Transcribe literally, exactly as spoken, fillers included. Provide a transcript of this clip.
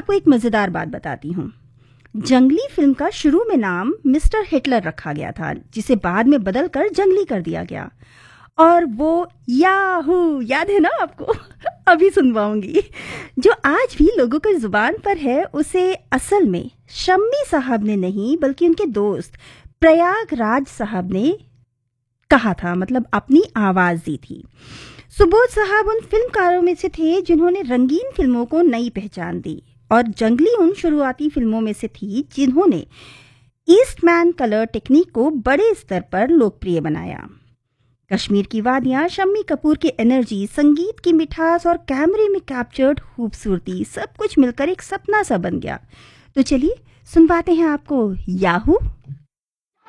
आपको एक मज़ेदार बात बताती हूँ। जंगली फिल्म का शुरू में नाम मिस्टर हिटलर रखा गया था, जिसे बाद में बदलकर जंगली कर दिया गया। और वो याहू याद है ना आपको? अभी सुनवाऊंगी। जो आज भी लोगों की जुबान पर है, उसे असल में शम्मी साहब ने नहीं बल्कि उनके दोस्त प्रयागराज साहब ने कहा था, मतलब अपनी आवाज दी थी। सुबोध साहब उन फिल्मकारों में से थे जिन्होंने रंगीन फिल्मों को नई पहचान दी, और जंगली उन शुरुआती फिल्मों में से थी जिन्होंने ईस्टमैन कलर टेक्निक को बड़े स्तर पर लोकप्रिय बनाया। कश्मीर की वादियां, शम्मी कपूर की एनर्जी, संगीत की मिठास और कैमरे में कैप्चर्ड खूबसूरती, सब कुछ मिलकर एक सपना सा बन गया। तो चलिए सुनवाते हैं आपको याहू।